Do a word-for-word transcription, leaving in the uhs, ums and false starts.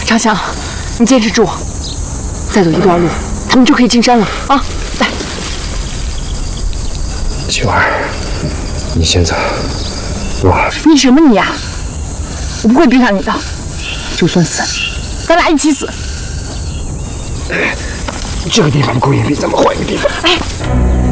长祥，你坚持住，再走一段路，咱们就可以进山了啊！来， 秀儿，你先走，我…… 你什么你呀、啊？我不会逼上你的，就算死，咱俩一起死。 这个地方不够隐蔽，咱们换一个地方。 哎。